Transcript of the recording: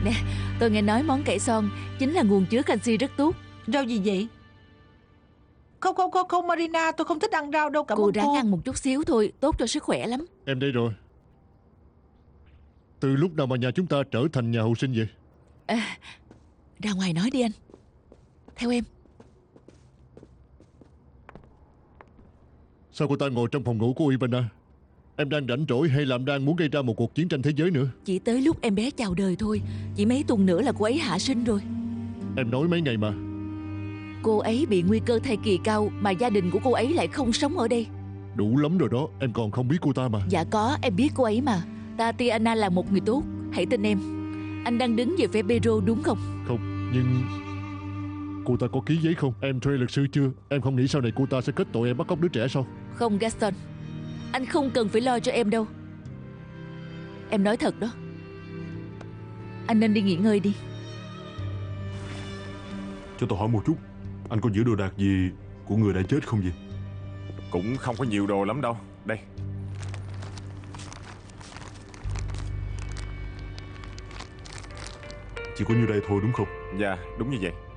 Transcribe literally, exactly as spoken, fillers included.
Nè, tôi nghe nói món cải xoong chính là nguồn chứa canxi rất tốt. Rau gì vậy? Không không không không Marina, tôi không thích ăn rau đâu, cảm Cô ơn ráng cô. ăn một chút xíu thôi, tốt cho sức khỏe lắm. Em đây rồi. Từ lúc nào mà nhà chúng ta trở thành nhà hộ sinh vậy? À, ra ngoài nói đi anh. Theo em. Sao cô ta ngồi trong phòng ngủ của Ivana? Em đang rảnh rỗi hay làm đang muốn gây ra một cuộc chiến tranh thế giới nữa? Chỉ tới lúc em bé chào đời thôi. Chỉ mấy tuần nữa là cô ấy hạ sinh rồi. Em nói mấy ngày mà. Cô ấy bị nguy cơ thai kỳ cao, mà gia đình của cô ấy lại không sống ở đây. Đủ lắm rồi đó, em còn không biết cô ta mà. Dạ có, em biết cô ấy mà. Tatiana là một người tốt, hãy tin em. Anh đang đứng về phe Pedro đúng không? Không, nhưng cô ta có ký giấy không? Em thuê luật sư chưa? Em không nghĩ sau này cô ta sẽ kết tội em bắt cóc đứa trẻ sao? Không Gaston, anh không cần phải lo cho em đâu. Em nói thật đó. Anh nên đi nghỉ ngơi đi. Cho tôi hỏi một chút, anh có giữ đồ đạc gì của người đã chết không vậy? Cũng không có nhiều đồ lắm đâu. Đây. Chỉ có như đây thôi đúng không? Dạ đúng như vậy.